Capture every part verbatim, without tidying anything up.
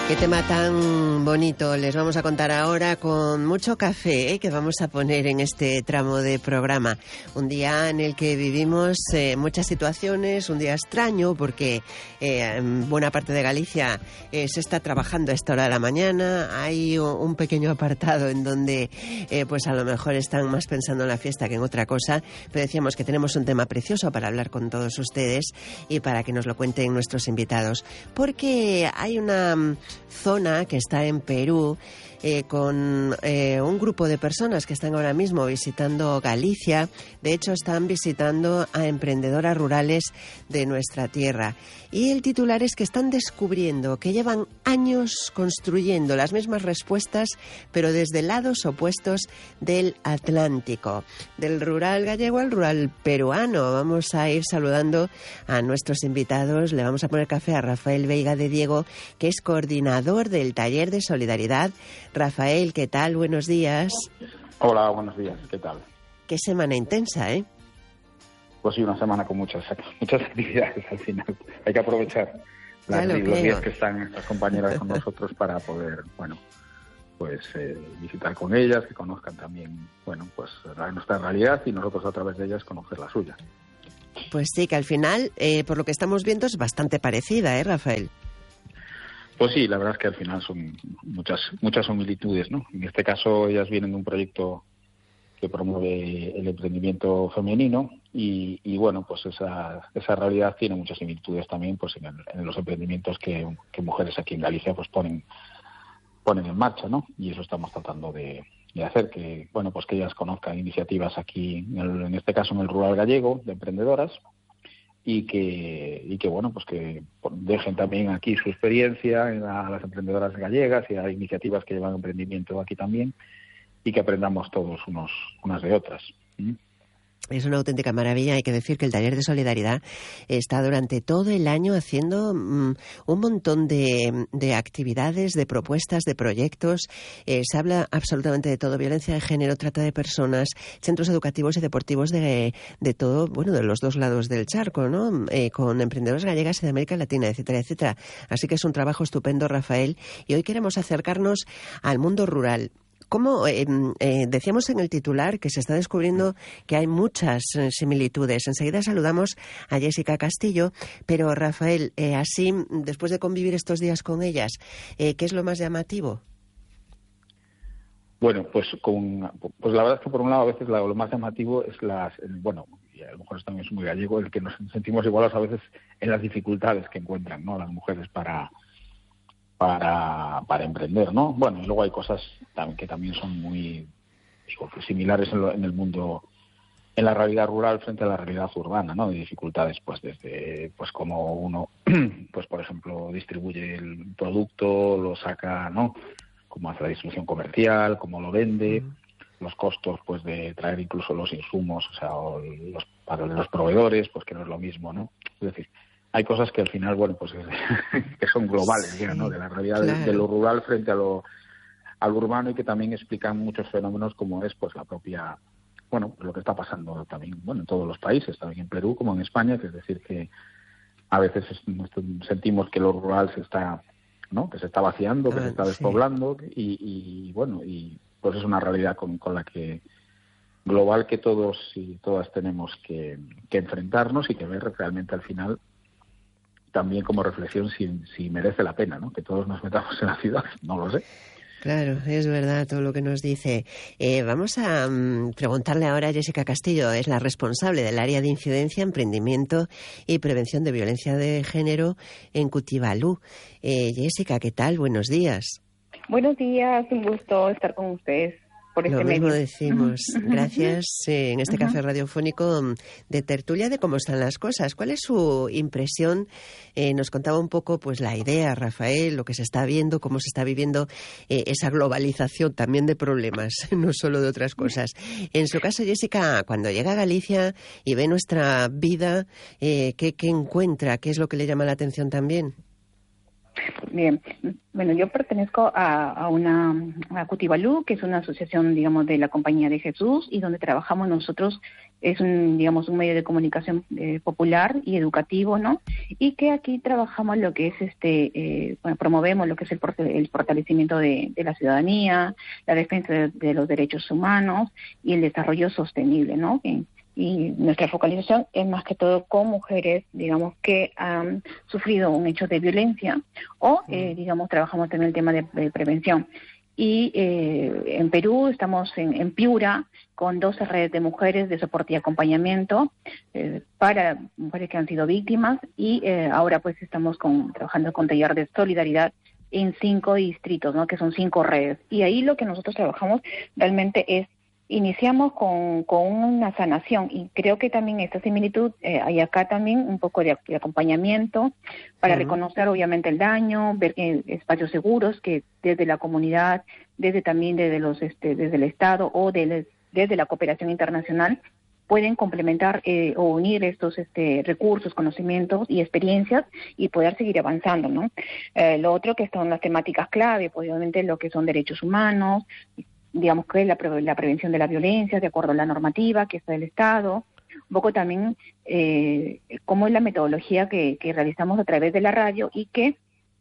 Qué tema tan bonito les vamos a contar ahora con mucho café, ¿eh? que vamos a poner en este tramo de programa. Un día en el que vivimos eh, muchas situaciones, un día extraño porque eh, en buena parte de Galicia eh, se está trabajando a esta hora de la mañana. Hay un pequeño apartado en donde eh, pues a lo mejor están más pensando en la fiesta que en otra cosa, pero decíamos que tenemos un tema precioso para hablar con todos ustedes y para que nos lo cuenten nuestros invitados, porque hay una zona que está en Perú eh, con eh, un grupo de personas que están ahora mismo visitando Galicia. De hecho, están visitando a emprendedoras rurales de nuestra tierra. Y el titular es que están descubriendo que llevan años construyendo las mismas respuestas, pero desde lados opuestos del Atlántico. Del rural gallego al rural peruano. Vamos a ir saludando a nuestros invitados. Le vamos a poner café a Rafael Veiga de Diego, que es coordinador del Taller de Solidaridad. Rafael, ¿qué tal? Buenos días. Hola, buenos días. ¿Qué tal? Qué semana intensa, ¿eh? Pues sí, una semana con muchas muchas actividades al final. Hay que aprovechar las los días que están estas compañeras con nosotros para poder, bueno, pues eh, visitar con ellas, que conozcan también, bueno, pues nuestra realidad y nosotros a través de ellas conocer la suya. Pues sí, que al final, eh, por lo que estamos viendo, es bastante parecida, ¿eh, Rafael? Pues sí, la verdad es que al final son muchas muchas similitudes, ¿no? En este caso ellas vienen de un proyecto que promueve el emprendimiento femenino y, y bueno, pues esa esa realidad tiene muchas similitudes también pues en, el, en los emprendimientos que, que mujeres aquí en Galicia pues ponen ponen en marcha, ¿no? Y eso estamos tratando de, de hacer, que bueno, pues que ellas conozcan iniciativas aquí, en, el, en este caso en el rural gallego, de emprendedoras, y que y que bueno, pues que dejen también aquí su experiencia a las emprendedoras gallegas y a iniciativas que llevan emprendimiento aquí también, y que aprendamos todos unos unas de otras. ¿Mm? Es una auténtica maravilla. Hay que decir que el Taller de Solidaridad está durante todo el año haciendo um, un montón de, de actividades, de propuestas, de proyectos. Eh, se habla absolutamente de todo: violencia de género, trata de personas, centros educativos y deportivos de, de todo, bueno, de los dos lados del charco, ¿no? Eh, con emprendedoras gallegas y de América Latina, etcétera, etcétera. Así que es un trabajo estupendo, Rafael. Y hoy queremos acercarnos al mundo rural. ¿Cómo eh, eh, decíamos en el titular que se está descubriendo que hay muchas eh, similitudes? Enseguida saludamos a Jessica Castillo, pero Rafael, eh, así, después de convivir estos días con ellas, eh, ¿qué es lo más llamativo? Bueno, pues con, pues la verdad es que por un lado a veces lo, lo más llamativo es las, bueno, y a lo mejor esto también es muy gallego, el que nos sentimos iguales a veces en las dificultades que encuentran, ¿no?, las mujeres para para para emprender, ¿no? Bueno, y luego hay cosas también que también son muy, digo, similares en, lo, en el mundo, en la realidad rural frente a la realidad urbana, ¿no? De dificultades, pues desde, pues como uno, pues por ejemplo, distribuye el producto, lo saca, ¿no?, cómo hace la distribución comercial, cómo lo vende, mm. los costos, pues de traer incluso los insumos, o sea, o los, para los proveedores, pues que no es lo mismo, ¿no? Es decir, hay cosas que al final, bueno, pues que son globales, sí, ya, ¿no?, de la realidad claro. de, de lo rural frente a lo al urbano, y que también explican muchos fenómenos como es pues la propia, bueno, lo que está pasando también, bueno, en todos los países, también en Perú como en España, que es decir que a veces sentimos que lo rural se está, ¿no?, que se está vaciando, que ah, se está despoblando, sí. y, y bueno, y pues es una realidad con, con la que global que todos y todas tenemos que, que enfrentarnos y que ver realmente al final también como reflexión si, si merece la pena, ¿no?, que todos nos metamos en la ciudad, no lo sé. Claro, es verdad todo lo que nos dice. Eh, vamos a um, preguntarle ahora a Jessica Castillo, es la responsable del área de incidencia, emprendimiento y prevención de violencia de género en Cutivalú. Eh, Jessica, ¿qué tal? Buenos días. Buenos días, un gusto estar con ustedes. Por este Lo mismo medio. decimos. Gracias eh, en este uh-huh. café radiofónico de tertulia de cómo están las cosas. ¿Cuál es su impresión? Eh, nos contaba un poco pues la idea, Rafael, lo que se está viendo, cómo se está viviendo eh, esa globalización también de problemas, no solo de otras cosas. En su caso, Jessica, cuando llega a Galicia y ve nuestra vida, eh, ¿qué, qué encuentra? ¿Qué es lo que le llama la atención también? Bien, bueno, yo pertenezco a, a una a Cutibalú, que es una asociación, digamos, de la Compañía de Jesús, y donde trabajamos nosotros es un, digamos, un medio de comunicación eh, popular y educativo, ¿no? Y que aquí trabajamos lo que es este, eh, bueno, promovemos lo que es el, el fortalecimiento de, de la ciudadanía, la defensa de, de los derechos humanos y el desarrollo sostenible, ¿no? Que, y nuestra focalización es más que todo con mujeres, digamos, que han sufrido un hecho de violencia o, eh, digamos, trabajamos también el tema de, de prevención. Y eh, en Perú estamos en, en Piura con doce redes de mujeres de soporte y acompañamiento eh, para mujeres que han sido víctimas y eh, ahora pues estamos con, trabajando con taller de solidaridad en cinco distritos, ¿no? Que son cinco redes. Y ahí lo que nosotros trabajamos realmente es iniciamos con, con una sanación y creo que también esta similitud, eh, hay acá también un poco de, de acompañamiento para uh-huh. reconocer obviamente el daño, ver que espacios seguros que desde la comunidad, desde también desde los este, desde el Estado o de, desde la cooperación internacional pueden complementar eh, o unir estos este, recursos, conocimientos y experiencias y poder seguir avanzando, ¿no? Eh, lo otro que son las temáticas clave, pues, obviamente lo que son derechos humanos, digamos que la, pre- la prevención de la violencia de acuerdo a la normativa que está del Estado, un poco también eh, cómo es la metodología que, que realizamos a través de la radio y que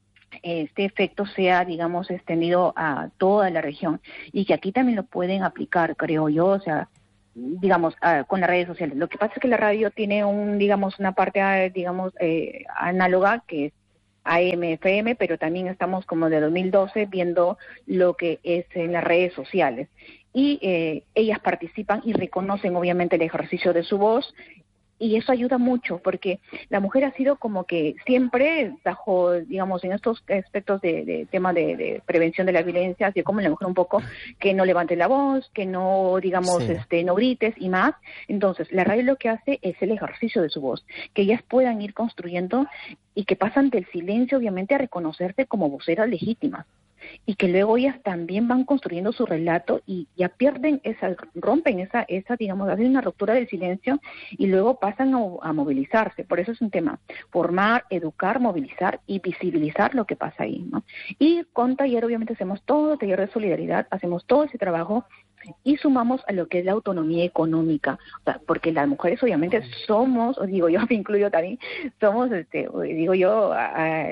este efecto sea, digamos, extendido a toda la región y que aquí también lo pueden aplicar, creo yo, o sea, digamos, uh, con las redes sociales. Lo que pasa es que la radio tiene un, digamos, una parte, digamos, eh, análoga que es A M F M, pero también estamos como de dos mil doce viendo lo que es en las redes sociales. Y eh, ellas participan y reconocen obviamente el ejercicio de su voz y eso ayuda mucho porque la mujer ha sido como que siempre bajo, digamos, en estos aspectos de, de tema de, de prevención de la violencia, así como la mujer un poco que no levante la voz, que no, digamos, sí. este, no grites y más. Entonces, la radio lo que hace es el ejercicio de su voz, que ellas puedan ir construyendo y que pasan del silencio, obviamente, a reconocerse como voceras legítimas. Y que luego ellas también van construyendo su relato y ya pierden esa, rompen esa, esa digamos, hacen una ruptura del silencio y luego pasan a, a movilizarse. Por eso es un tema, formar, educar, movilizar y visibilizar lo que pasa ahí, ¿no? Y con taller obviamente hacemos todo, taller de solidaridad, hacemos todo ese trabajo y sumamos a lo que es la autonomía económica, o sea, porque las mujeres obviamente somos, o digo yo, me incluyo también, somos, este, digo yo, a, a,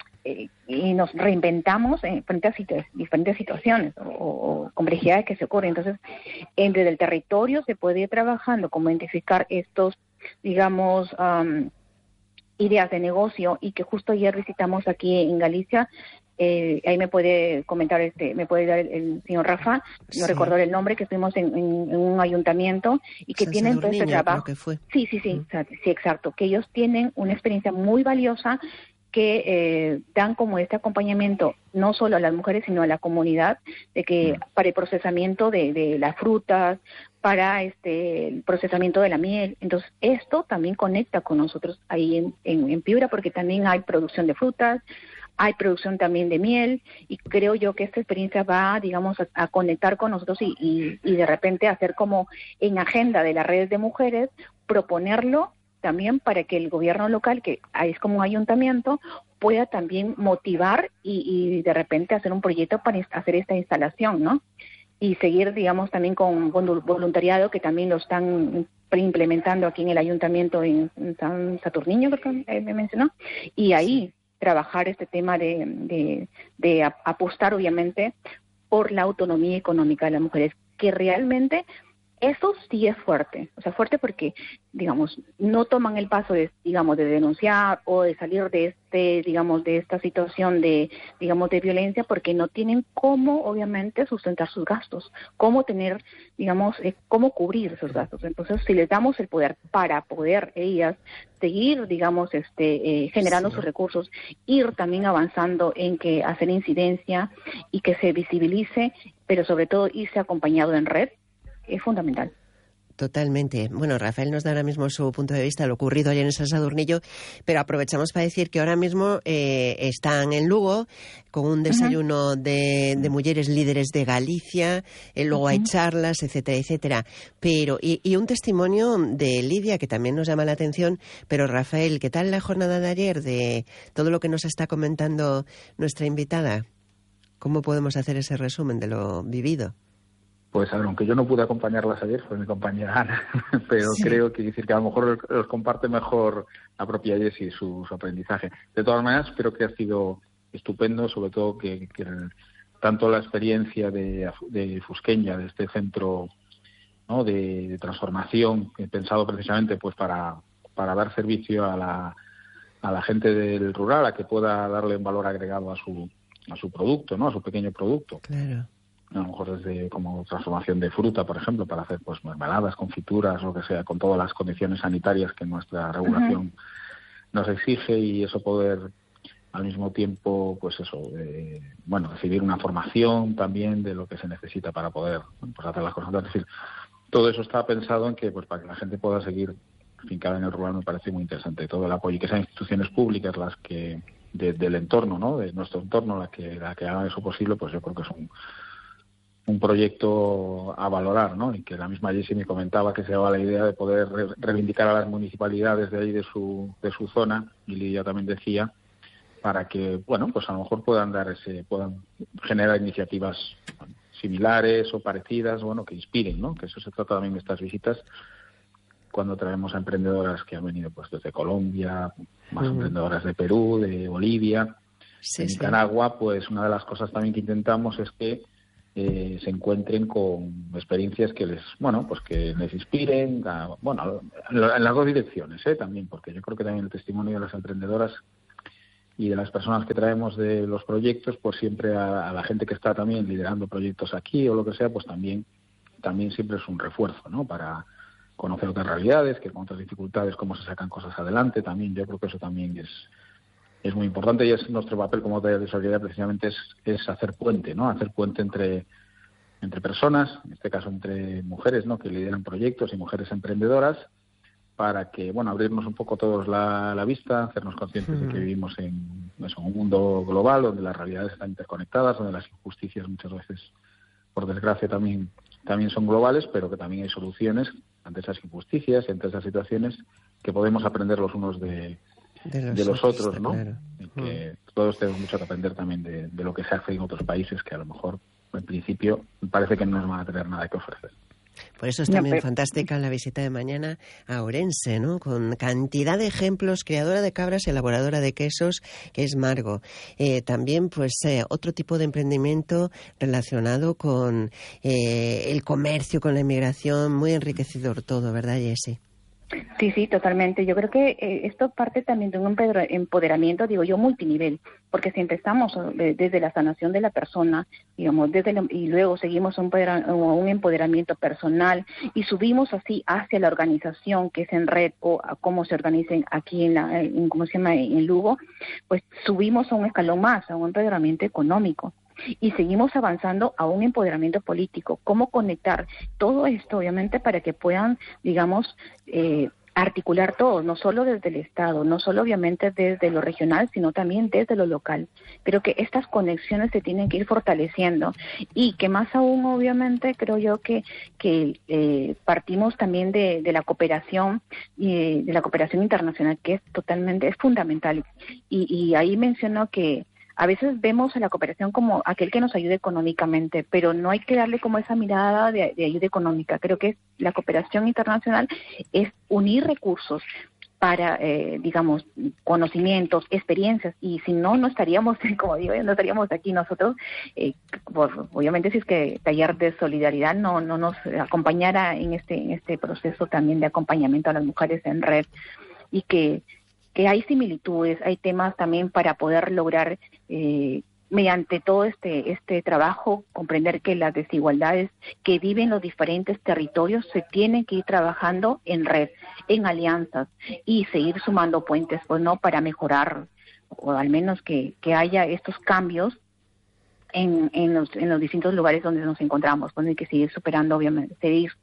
y nos reinventamos en frente a situ- diferentes situaciones o, o complejidades que se ocurren. Entonces, desde el territorio se puede ir trabajando cómo identificar estos, digamos, um, ideas de negocio y que justo ayer visitamos aquí en Galicia. Eh, ahí me puede comentar, este, me puede dar el, el señor Rafa, no sí. recuerdo el nombre, que estuvimos en, en, en un ayuntamiento y que San tienen todo este trabajo. Que fue. Sí, sí, sí, mm. o sea, sí, exacto, que ellos tienen una experiencia muy valiosa que eh, dan como este acompañamiento no solo a las mujeres sino a la comunidad de que mm. para el procesamiento de, de las frutas, para este el procesamiento de la miel. Entonces esto también conecta con nosotros ahí en, en, en Piura porque también hay producción de frutas, hay producción también de miel y creo yo que esta experiencia va, digamos, a, a conectar con nosotros y, y, y de repente hacer como en agenda de las redes de mujeres, proponerlo también para que el gobierno local, que es como un ayuntamiento, pueda también motivar y, y de repente hacer un proyecto para hacer esta instalación, ¿no? Y seguir, digamos, también con voluntariado, que también lo están implementando aquí en el ayuntamiento en, en San Saturnino, creo que me mencionó, y ahí trabajar este tema de, de, de apostar, obviamente, por la autonomía económica de las mujeres, que realmente eso sí es fuerte, o sea, fuerte porque, digamos, no toman el paso de, digamos, de denunciar o de salir de este, digamos, de esta situación de, digamos, de violencia porque no tienen cómo, obviamente, sustentar sus gastos, cómo tener, digamos, eh, cómo cubrir esos gastos. Entonces, si les damos el poder para poder ellas seguir, digamos, este, eh, generando sí. sus recursos, ir también avanzando en que hacer incidencia y que se visibilice, pero sobre todo irse acompañado en red, es fundamental. Totalmente. Bueno, Rafael nos da ahora mismo su punto de vista, lo ocurrido ayer en San Sadurnillo, pero aprovechamos para decir que ahora mismo eh, están en Lugo con un desayuno uh-huh. de, de mujeres líderes de Galicia, eh, luego uh-huh. hay charlas, etcétera, etcétera. Pero y, y un testimonio de Lidia que también nos llama la atención. Pero Rafael, ¿qué tal la jornada de ayer, de todo lo que nos está comentando nuestra invitada? ¿Cómo podemos hacer ese resumen de lo vivido? Pues a ver, aunque yo no pude acompañarlas ayer, fue mi compañera Ana, pero sí. creo que decir que a lo mejor los comparte mejor la propia Jessie su, su aprendizaje. De todas maneras, creo que ha sido estupendo, sobre todo que, que el, tanto la experiencia de, de Fusqueña, de este centro, ¿no?, de, de transformación, pensado precisamente pues para, para dar servicio a la, a la gente del rural, a que pueda darle un valor agregado a su, a su producto, ¿no?, a su pequeño producto. Claro. A lo mejor desde como transformación de fruta, por ejemplo, para hacer pues mermeladas, confituras, lo que sea, con todas las condiciones sanitarias que nuestra regulación uh-huh. nos exige, y eso poder al mismo tiempo, pues eso, eh, bueno, recibir una formación también de lo que se necesita para poder pues hacer las cosas. Es decir, todo eso está pensado en que pues para que la gente pueda seguir fincada en el rural. Me parece muy interesante todo el apoyo, y que sean instituciones públicas las que de, del entorno, ¿no?, de nuestro entorno, la que la que hagan eso posible, pues yo creo que es un un proyecto a valorar, ¿no? Y que la misma Jessie me comentaba que se daba la idea de poder re- reivindicar a las municipalidades de ahí, de su de su zona, y Lidia también decía, para que, bueno, pues a lo mejor puedan dar ese, puedan generar iniciativas similares o parecidas, bueno, que inspiren, ¿no? Que eso se trata también de estas visitas, cuando traemos a emprendedoras que han venido pues desde Colombia, más uh-huh. emprendedoras de Perú, de Bolivia, sí, de Nicaragua, sí. Pues una de las cosas también que intentamos es que Eh, se encuentren con experiencias que les, bueno, pues que les inspiren, a, bueno, en las dos direcciones, ¿eh? También, porque yo creo que también el testimonio de las emprendedoras y de las personas que traemos de los proyectos, pues siempre a, a la gente que está también liderando proyectos aquí o lo que sea, pues también, también siempre es un refuerzo, ¿no?, para conocer otras realidades, que con otras dificultades, cómo se sacan cosas adelante. También yo creo que eso también es es muy importante, y es nuestro papel como taller de solidaridad, precisamente es, es hacer puente, ¿no? Hacer puente entre entre personas, en este caso entre mujeres, ¿no?, que lideran proyectos, y mujeres emprendedoras, para que, bueno, abrirnos un poco todos la, la vista, hacernos conscientes uh-huh. de que vivimos en, eso, en un mundo global donde las realidades están interconectadas, donde las injusticias muchas veces, por desgracia, también también son globales, pero que también hay soluciones ante esas injusticias y ante esas situaciones, que podemos aprender los unos de De los, de los otros, otros ¿no? Claro. Y que mm. todos tenemos mucho que aprender también de, de lo que se hace en otros países, que a lo mejor, en principio, parece que no nos van a tener nada que ofrecer. Por eso es también no, pero... fantástica la visita de mañana a Ourense, ¿no?, con cantidad de ejemplos, criadora de cabras y elaboradora de quesos, que es Margo. Eh, también, pues, eh, otro tipo de emprendimiento relacionado con eh, el comercio, con la inmigración, muy enriquecedor todo, ¿verdad, Jessie? Sí, sí, totalmente. Yo creo que eh, esto parte también de un empoderamiento, digo yo, multinivel, porque si empezamos eh, desde la sanación de la persona, digamos, desde la, y luego seguimos un, un empoderamiento personal y subimos así hacia la organización, que es en red, o a cómo se organicen aquí en, la, en ¿cómo se llama?, en Lugo, pues subimos a un escalón más, a un empoderamiento económico. Y seguimos avanzando a un empoderamiento político. ¿Cómo conectar todo esto, obviamente, para que puedan, digamos, eh, articular todo, no solo desde el Estado, no solo obviamente desde lo regional, sino también desde lo local? Creo que estas conexiones se tienen que ir fortaleciendo, y que más aún, obviamente, creo yo que que eh, partimos también de, de la cooperación, eh, de la cooperación internacional, que es totalmente, es fundamental. Y, y ahí menciono que a veces vemos a la cooperación como aquel que nos ayude económicamente, pero no hay que darle como esa mirada de, de ayuda económica. Creo que la cooperación internacional es unir recursos para, eh, digamos, conocimientos, experiencias, y si no, no estaríamos, como digo, no estaríamos aquí nosotros, eh, por, obviamente si es que Taller de Solidaridad no no nos acompañara en este en este proceso también de acompañamiento a las mujeres en red, y que que hay similitudes, hay temas también para poder lograr, eh, mediante todo este este trabajo, comprender que las desigualdades que viven los diferentes territorios se tienen que ir trabajando en red, en alianzas, y seguir sumando puentes, pues no, para mejorar, o al menos que, que haya estos cambios en, en, los, en los distintos lugares donde nos encontramos. Pues hay que seguir superando, obviamente, seguir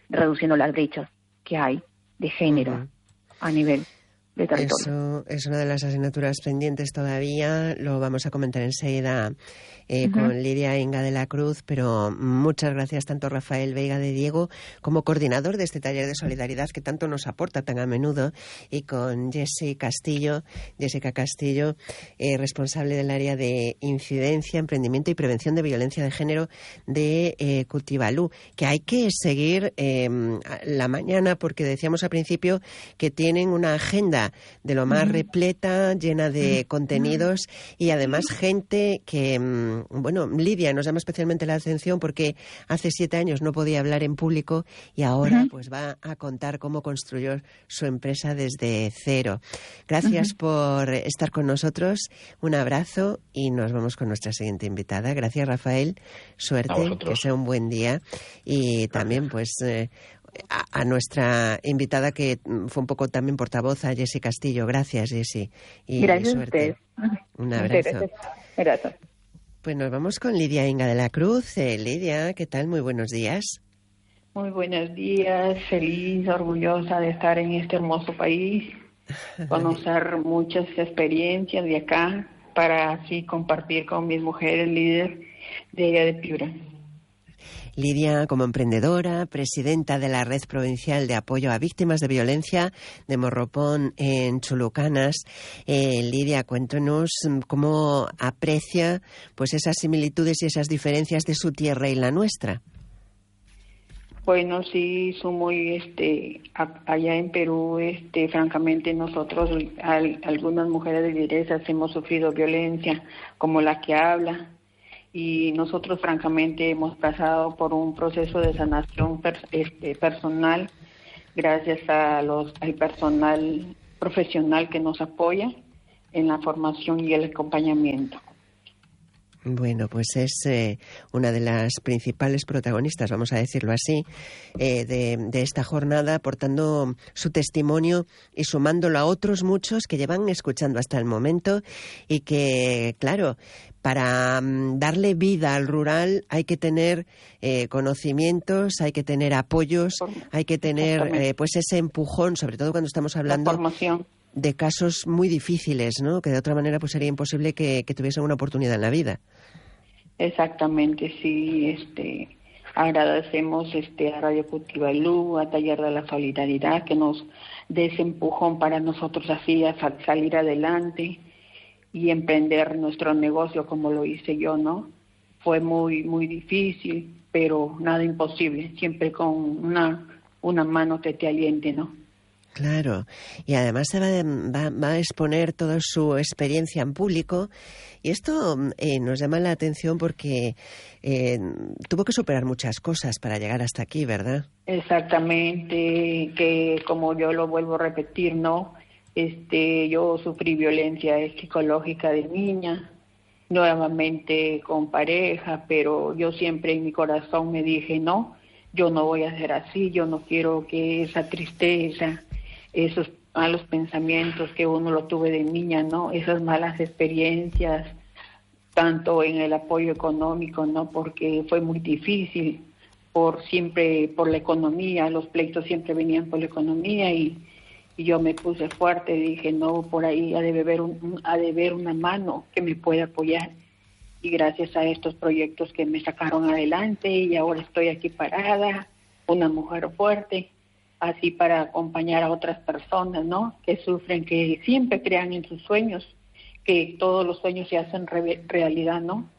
reduciendo las brechas que hay de género uh-huh. a nivel de territorio. Eso es una de las asignaturas pendientes todavía, lo vamos a comentar enseguida eh, uh-huh. con Lidia Inga de la Cruz, pero muchas gracias tanto a Rafael Veiga de Diego como coordinador de este taller de solidaridad que tanto nos aporta tan a menudo, y con Jessie Castillo, Jessica Castillo, eh, responsable del área de incidencia, emprendimiento y prevención de violencia de género de eh, Cutivalú, que hay que seguir eh, la mañana porque decíamos al principio que tienen una agenda de lo más uh-huh. repleta, llena de uh-huh. contenidos, y además gente que, bueno, Lidia nos llama especialmente la atención porque hace siete años no podía hablar en público y ahora uh-huh. pues va a contar cómo construyó su empresa desde cero. Gracias uh-huh. por estar con nosotros, un abrazo y nos vamos con nuestra siguiente invitada. Gracias, Rafael, suerte, que sea un buen día, y también pues eh, A, a nuestra invitada que fue un poco también portavoz, a Jessie Castillo. Gracias, Jessie. Y gracias suerte. a usted. Un abrazo. Gracias. Gracias. Pues nos vamos con Lidia Inga de la Cruz. Eh, Lidia, ¿qué tal? Muy buenos días. Muy buenos días. Feliz, orgullosa de estar en este hermoso país, conocer muchas experiencias de acá para así compartir con mis mujeres líderes de allá de Piura. Lidia, como emprendedora, presidenta de la Red Provincial de Apoyo a Víctimas de Violencia de Morropón en Chulucanas. Eh, Lidia, cuéntanos cómo aprecia pues esas similitudes y esas diferencias de su tierra y la nuestra. Bueno, sí, son muy, este, allá en Perú, este, francamente nosotros, al, algunas mujeres lideresas hemos sufrido violencia, como la que habla. Y nosotros francamente hemos pasado por un proceso de sanación per, este, personal gracias a los al personal profesional que nos apoya en la formación y el acompañamiento. Bueno, pues es eh, una de las principales protagonistas, vamos a decirlo así, eh, de, de esta jornada, aportando su testimonio y sumándolo a otros muchos que llevan escuchando hasta el momento, y que, claro, para um, darle vida al rural hay que tener eh, conocimientos, hay que tener apoyos, hay que tener eh, pues ese empujón, sobre todo cuando estamos hablando de casos muy difíciles, ¿no? Que de otra manera pues sería imposible que, que tuviesen una oportunidad en la vida. Exactamente, sí. Este, agradecemos este a Radio Cutivalú, a Taller de la Solidaridad, que nos dé ese empujón para nosotros así a salir adelante y emprender nuestro negocio como lo hice yo, ¿no? Fue muy muy difícil, pero nada imposible, siempre con una una mano que te aliente, ¿no? Claro, y además se va, va, va a exponer toda su experiencia en público, y esto eh, nos llama la atención porque eh, tuvo que superar muchas cosas para llegar hasta aquí, ¿verdad? Exactamente, que como yo lo vuelvo a repetir, ¿no? Este, yo sufrí violencia psicológica de niña, nuevamente con pareja, pero yo siempre en mi corazón me dije, no, yo no voy a ser así, yo no quiero que esa tristeza, esos malos pensamientos que uno lo tuve de niña, ¿no? Esas malas experiencias, tanto en el apoyo económico, ¿no? Porque fue muy difícil, por siempre, por la economía, los pleitos siempre venían por la economía, y, y yo me puse fuerte, dije, no, por ahí ha de haber un, ha de haber una mano que me pueda apoyar, y gracias a estos proyectos que me sacaron adelante, y ahora estoy aquí parada, una mujer fuerte, así para acompañar a otras personas, ¿no? Que sufren, que siempre crean en sus sueños, que todos los sueños se hacen re- realidad, ¿no?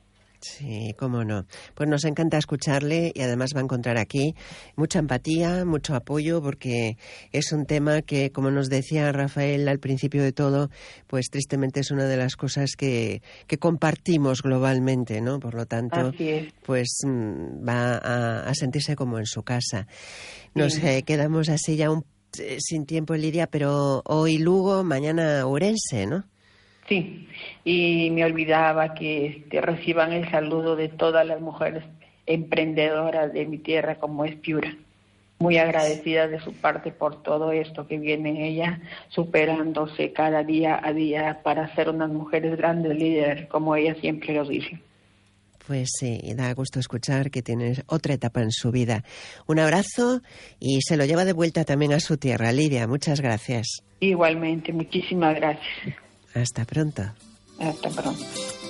Sí, cómo no. Pues nos encanta escucharle, y además va a encontrar aquí mucha empatía, mucho apoyo, porque es un tema que, como nos decía Rafael al principio de todo, pues tristemente es una de las cosas que, que compartimos globalmente, ¿no? Por lo tanto, pues va a, a sentirse como en su casa. Nos sí. eh, quedamos así ya un, eh, sin tiempo, Lidia, pero hoy Lugo, mañana Ourense, ¿no? Sí, y me olvidaba que este, reciban el saludo de todas las mujeres emprendedoras de mi tierra, como es Piura. Muy agradecida de su parte por todo esto que viene ella superándose cada día a día para ser unas mujeres grandes líderes, como ella siempre lo dice. Pues sí, da gusto escuchar que tienes otra etapa en su vida. Un abrazo y se lo lleva de vuelta también a su tierra. Lidia, muchas gracias. Igualmente, muchísimas gracias. Hasta pronto. Hasta pronto.